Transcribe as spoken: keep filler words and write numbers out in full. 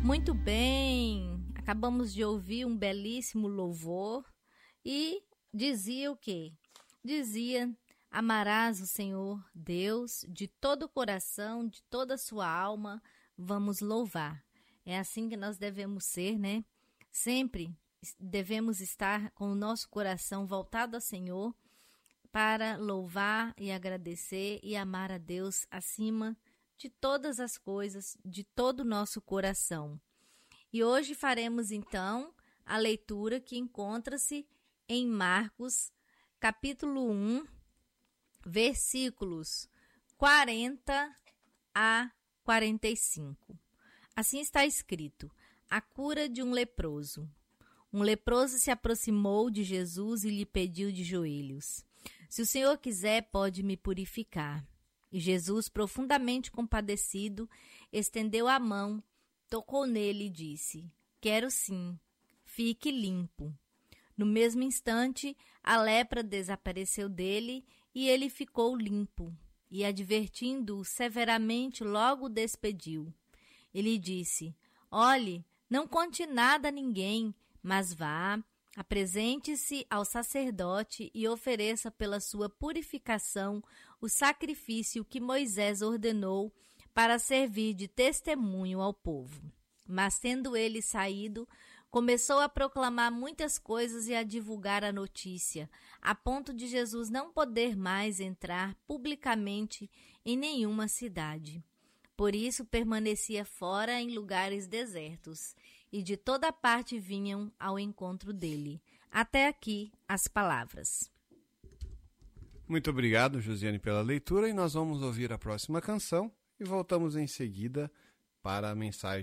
Muito bem, acabamos de ouvir um belíssimo louvor e dizia o quê? Dizia, amarás o Senhor Deus de todo o coração, de toda a sua alma, vamos louvar. É assim que nós devemos ser, né? Sempre devemos estar com o nosso coração voltado ao Senhor para louvar e agradecer e amar a Deus acima de todas as coisas, de todo o nosso coração. E hoje faremos então a leitura que encontra-se em Marcos, capítulo um, versículos quarenta a quarenta e cinco. Assim está escrito: a cura de um leproso. Um leproso se aproximou de Jesus e lhe pediu de joelhos: se o Senhor quiser, pode me purificar. E Jesus, profundamente compadecido, estendeu a mão, tocou nele e disse: quero sim, fique limpo. No mesmo instante, a lepra desapareceu dele e ele ficou limpo. E, advertindo-o severamente, logo o despediu. Ele disse: olhe, não conte nada a ninguém, mas vá, apresente-se ao sacerdote e ofereça pela sua purificação o sacrifício que Moisés ordenou para servir de testemunho ao povo. Mas, tendo ele saído, começou a proclamar muitas coisas e a divulgar a notícia, a ponto de Jesus não poder mais entrar publicamente em nenhuma cidade. Por isso permanecia fora em lugares desertos, e de toda parte vinham ao encontro dele. Até aqui as palavras. Muito obrigado, Josiane, pela leitura, e nós vamos ouvir a próxima canção e voltamos em seguida para a mensagem